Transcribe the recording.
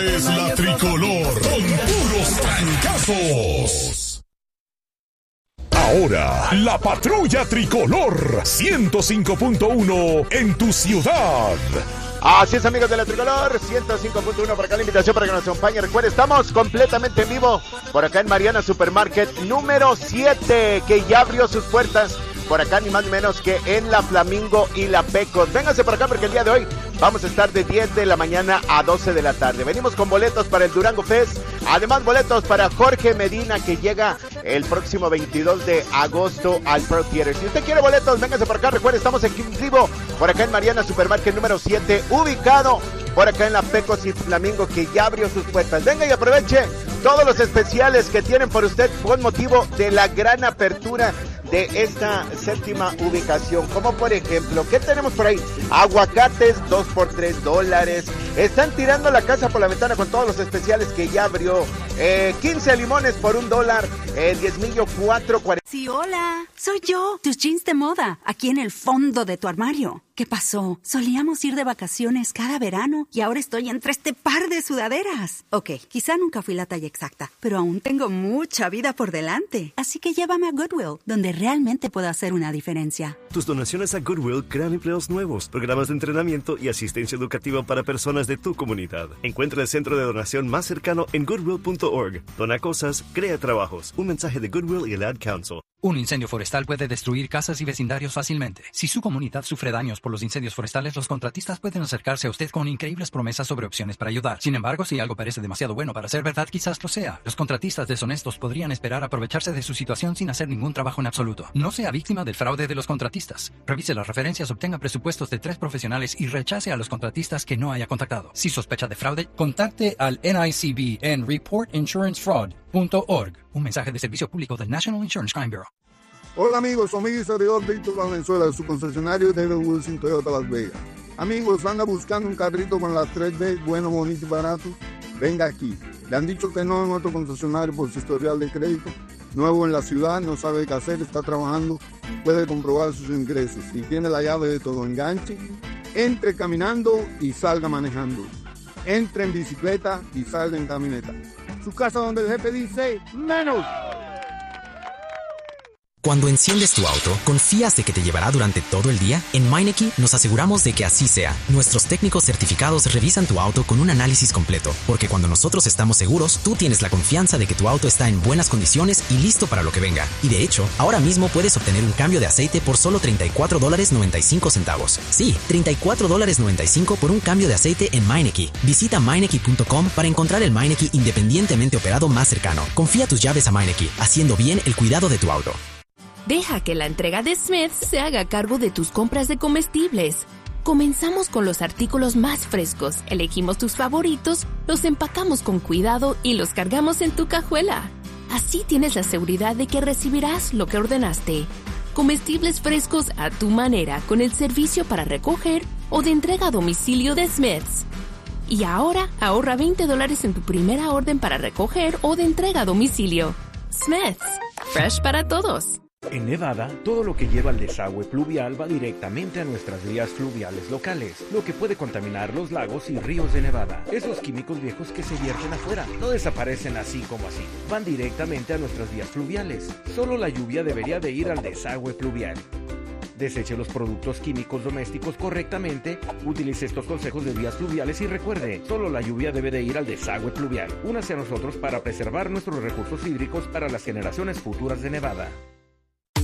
Es la tricolor con puros trancazos. Ahora, la patrulla tricolor 105.1 en tu ciudad. Así es, amigos de la tricolor, 105.1 por acá la invitación para que nos acompañe. Recuerda, estamos completamente en vivo por acá en Mariana Supermarket número 7, que ya abrió sus puertas por acá, ni más ni menos que en la Flamingo y la Pecos. Vénganse por acá porque el día de hoy vamos a estar de 10 de la mañana a 12 de la tarde. Venimos con boletos para el Durango Fest, además boletos para Jorge Medina, que llega el próximo 22 de agosto al Pro Theater. Si usted quiere boletos, vénganse por acá. Recuerden, estamos en vivo por acá en Mariana Supermarket número 7, ubicado por acá en la Pecos y Flamingo, que ya abrió sus puertas. Venga y aproveche todos los especiales que tienen por usted con motivo de la gran apertura de esta séptima ubicación, como por ejemplo, ¿qué tenemos por ahí? Aguacates 2 por $3, están tirando la casa por la ventana con todos los especiales que ya abrió, 15 limones por $1, 10 millo 4.40. Sí, hola, soy yo, tus jeans de moda, aquí en el fondo de tu armario. ¿Qué pasó? Solíamos ir de vacaciones cada verano y ahora estoy entre este par de sudaderas. Ok, quizá nunca fui la talla exacta, pero aún tengo mucha vida por delante. Así que llévame a Goodwill, donde realmente puedo hacer una diferencia. Tus donaciones a Goodwill crean empleos nuevos, programas de entrenamiento y asistencia educativa para personas de tu comunidad. Encuentra el centro de donación más cercano en goodwill.org. Dona cosas, crea trabajos. Un mensaje de Goodwill y el Ad Council. Un incendio forestal puede destruir casas y vecindarios fácilmente. Si su comunidad sufre daños por los incendios forestales, los contratistas pueden acercarse a usted con increíbles promesas sobre opciones para ayudar. Sin embargo, si algo parece demasiado bueno para ser verdad, quizás lo sea. Los contratistas deshonestos podrían esperar aprovecharse de su situación sin hacer ningún trabajo en absoluto. No sea víctima del fraude de los contratistas. Revise las referencias, obtenga presupuestos de 3 profesionales y rechace a los contratistas que no haya contactado. Si sospecha de fraude, contacte al NICB en reportinsurancefraud.org. Un mensaje de servicio público del National Insurance Crime Bureau. Hola amigos, amigo y servidor Víctor Valenzuela de su concesionario David Wilson Toyota Las Vegas. Amigos, anda buscando un carrito con las 3D, bueno, bonito y barato. Venga aquí. Le han dicho que no en otro concesionario por su historial de crédito. Nuevo en la ciudad, no sabe qué hacer, está trabajando, puede comprobar sus ingresos. Y tiene la llave de todo. Enganche, entre caminando y salga manejando. Entre en bicicleta y salga en camioneta. Su casa donde el jefe dice menos. Cuando enciendes tu auto, ¿confías de que te llevará durante todo el día? En Meineke nos aseguramos de que así sea. Nuestros técnicos certificados revisan tu auto con un análisis completo, porque cuando nosotros estamos seguros, tú tienes la confianza de que tu auto está en buenas condiciones y listo para lo que venga. Y de hecho, ahora mismo puedes obtener un cambio de aceite por solo $34.95. Sí, $34.95 por un cambio de aceite en Meineke. Visita Meineke.com para encontrar el Meineke independientemente operado más cercano. Confía tus llaves a Meineke, haciendo bien el cuidado de tu auto. Deja que la entrega de Smith's se haga cargo de tus compras de comestibles. Comenzamos con los artículos más frescos, elegimos tus favoritos, los empacamos con cuidado y los cargamos en tu cajuela. Así tienes la seguridad de que recibirás lo que ordenaste. Comestibles frescos a tu manera con el servicio para recoger o de entrega a domicilio de Smith's. Y ahora ahorra $20 en tu primera orden para recoger o de entrega a domicilio. Smith's, fresh para todos. En Nevada, todo lo que lleva al desagüe pluvial va directamente a nuestras vías fluviales locales, lo que puede contaminar los lagos y ríos de Nevada. Esos químicos viejos que se vierten afuera no desaparecen así como así, van directamente a nuestras vías fluviales. Solo la lluvia debería de ir al desagüe pluvial. Deseche los productos químicos domésticos correctamente, utilice estos consejos de vías fluviales y recuerde, solo la lluvia debe de ir al desagüe pluvial. Únase a nosotros para preservar nuestros recursos hídricos para las generaciones futuras de Nevada.